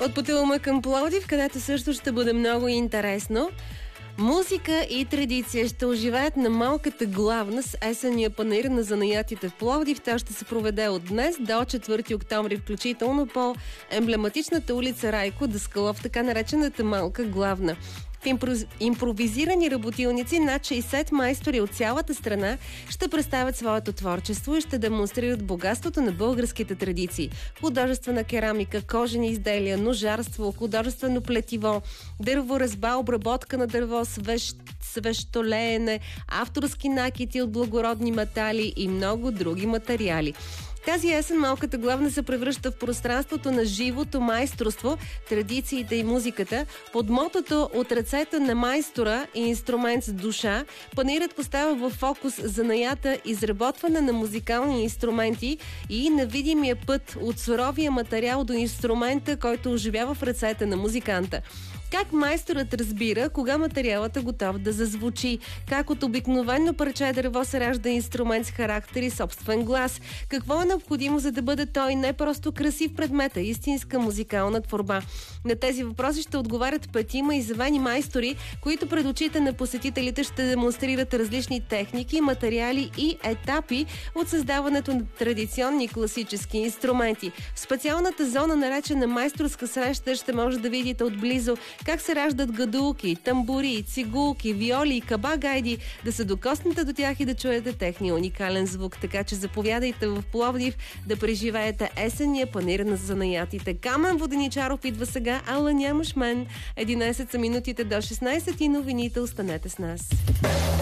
Отпътуваме към Пловдив, където също ще бъде много интересно. Музика и традиция ще оживеят на малката главна с есенния панаир на занаятите в Пловдив. Тя ще се проведе от днес до 4 октомври включително по емблематичната улица Райко Даскалов, така наречената малка главна. В импровизирани работилници над 60 майстори от цялата страна ще представят своето творчество и ще демонстрират богатството на българските традиции. Художествена керамика, кожени изделия, ножарство, художествено плетиво, дърворезба, обработка на дърво, свещолеене, авторски накити от благородни метали и много други материали. Тази есен малката главна се превръща в пространството на живото майсторство, традициите и музиката. Под мотото "От ръцете на майстора и инструмент с душа", панаирът поставя в фокус занаята, изработване на музикални инструменти и невидимия път от суровия материал до инструмента, който оживява в ръцете на музиканта. Как майсторът разбира кога материалът е готов да зазвучи, как от обикновено парче дърво се ражда инструмент с характер и собствен глас, какво е необходимо, за да бъде той не просто красив предмет, а истинска музикална творба. На тези въпроси ще отговарят 5 изявени майстори, които пред очите на посетителите ще демонстрират различни техники, материали и етапи от създаването на традиционни класически инструменти. В специалната зона, наречена майсторска среща, ще може да видите отблизо как се раждат гадулки, тамбури, цигулки, виоли и каба-гайди, да се докоснете до тях и да чуете техния уникален звук. Така че заповядайте в Пловдив да преживеете есенния панаир на занаятите. Камен Воденичаров идва сега, ала нямаш мен. 11 са минутите до 16 и новините. Останете с нас.